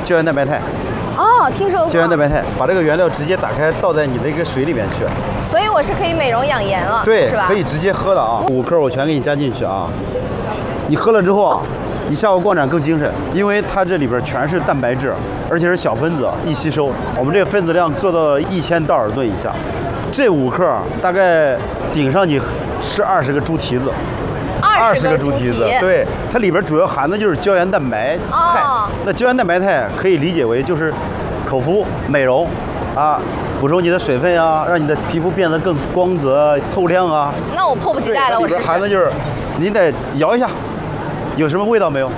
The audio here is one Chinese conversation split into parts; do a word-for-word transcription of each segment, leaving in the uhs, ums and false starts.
胶原蛋白肽。 哦，听说过。 胶原蛋白肽，把这个原料直接打开倒在你的一个水里面去。 所以我是可以美容养颜了， 对， 是吧？ 可以直接喝的啊。五克我全给你加进去啊。你喝了之后啊，你下午逛展更精神，因为它这里边全是蛋白质，而且是小分子，易吸收。我们这个分子量做到了一千道尔顿以下。这五克大概顶上去是二十个猪蹄子。 二十个猪蹄子，对，它里边主要含的就是胶原蛋白肽。哦、那胶原蛋白肽可以理解为就是口服美容啊，补充你的水分啊，让你的皮肤变得更光泽透亮啊。 那我迫不及待了，我里边含的就是，您得摇一下，有什么味道没有？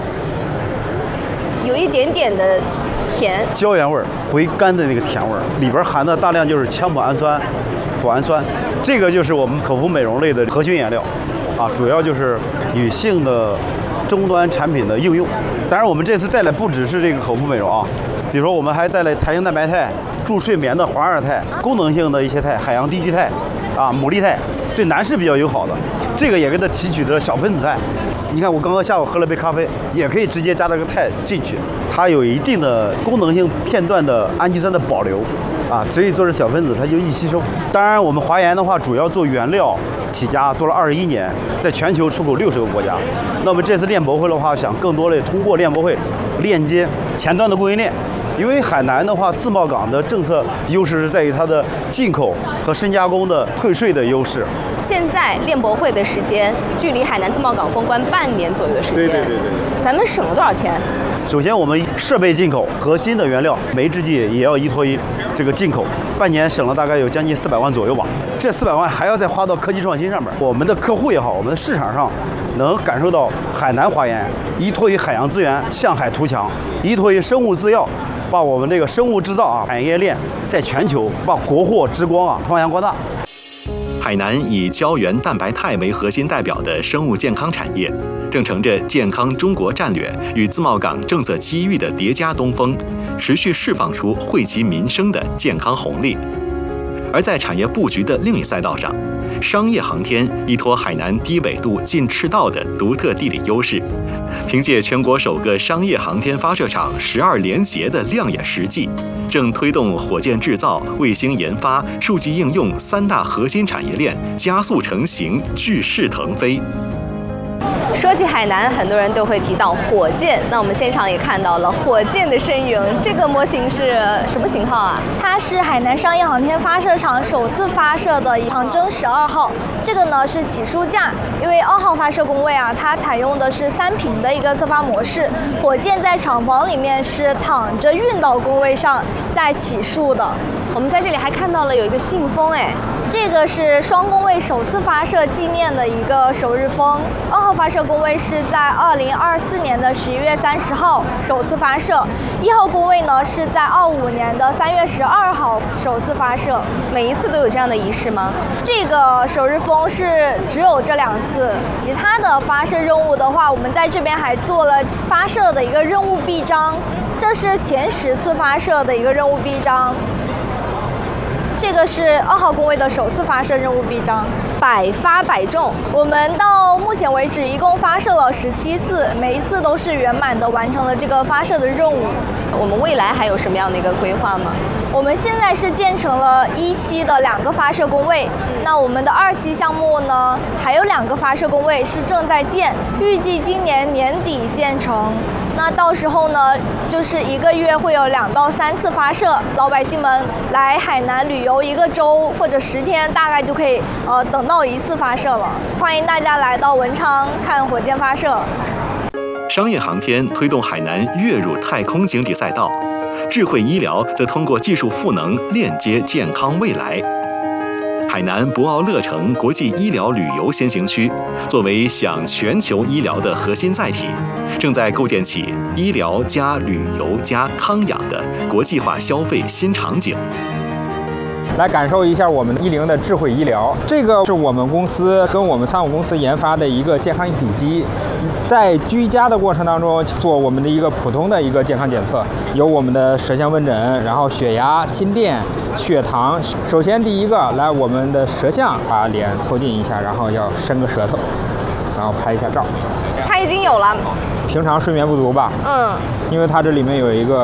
有一点点的甜， 胶原味儿，回甘的那个甜味儿，里边含的大量就是羟脯氨酸、脯氨酸，这个就是我们口服美容类的核心原料。啊，主要就是女性的终端产品的应用。当然，我们这次带来不只是这个口服美容啊，比如说我们还带来弹性蛋白肽、助睡眠的华二肽、功能性的一些肽，海洋低聚肽啊、牡蛎肽，对男士比较友好的。这个也给它提取的小分子肽。你看，我刚刚下午喝了杯咖啡，也可以直接加这个肽进去，它有一定的功能性片段的氨基酸的保留。啊，所以做成小分子，它就易吸收。当然，我们华研的话，主要做原料起家，做了二十一年，在全球出口六十个国家。那么这次链博会的话，想更多的通过链博会链接前端的供应链，因为海南的话，自贸港的政策优势是在于它的进口和深加工的退税的优势。 现在链博会的时间距离海南自贸港封关半年左右的时间， 对对对对， 咱们省了多少钱？ 首先，我们设备进口，核心的原料酶制剂也要依托于这个进口，半年省了大概有将近四百万左右吧。这四百万还要再花到科技创新上面。我们的客户也好，我们的市场上能感受到海南华研依托于海洋资源向海图强，依托于生物制药，把我们这个生物制造啊产业链在全球把国货之光啊发扬光大。 海南以胶原蛋白肽为核心代表的生物健康产业，正乘着健康中国战略与自贸港政策机遇的叠加东风，持续释放出惠及民生的健康红利。而在产业布局的另一赛道上，商业航天依托海南低纬度近赤道的独特地理优势，凭借全国首个商业航天发射场十二连结的亮眼实际，正推动火箭制造、卫星研发、数据应用三大核心产业链加速成型，巨势腾飞。 说起海南，很多人都会提到火箭。那我们现场也看到了火箭的身影。这个模型是什么型号啊？ 它是海南商业航天发射场首次发射的长征十二号。这个呢是起输架，因为二号发射工位啊，它采用的是三频的一个侧发模式，火箭在厂房里面是躺着运到工位上再起输的。 我们在这里还看到了有一个信封，哎， 这个是双工位首次发射纪念的一个首日封。二号发射工位是在二零二四年的十一月三十号首次发射，一号工位呢是在二五年的三月十二号首次发射。 每一次都有这样的仪式吗？ 这个首日封是只有这两次，其他的发射任务的话，我们在这边还做了发射的一个任务臂章，这是前十次发射的一个任务臂章。这个是二号工位的首次发射任务臂章， 百发百中。 我们到目前为止一共发射了十七次，每一次都是圆满的完成了这个发射的任务。 我们未来还有什么样的一个规划吗？ 我们现在是建成了一期的两个发射工位，那我们的二期项目呢，还有两个发射工位是正在建，预计今年年底建成。那到时候呢，就是一个月会有两到三次发射，老百姓们来海南旅游一个周或者十天，大概就可以呃等到一次发射了。欢迎大家来到文昌看火箭发射。 商业航天推动海南跃入太空经济赛道，智慧医疗则通过技术赋能链接健康未来。海南博鳌乐城国际医疗旅游先行区，作为享全球医疗的核心载体，正在构建起医疗加旅游加康养的国际化消费新场景。 来感受一下我们一零的智慧医疗，这个是我们公司跟我们参股公司研发的一个健康一体机，在居家的过程当中做我们的一个普通的一个健康检测，有我们的舌象问诊，然后血压、心电、血糖。首先第一个来我们的舌象，把脸凑近一下，然后要伸个舌头，然后拍一下照。 它已经有了。 平常睡眠不足吧？ 嗯。 因为它这里面有一个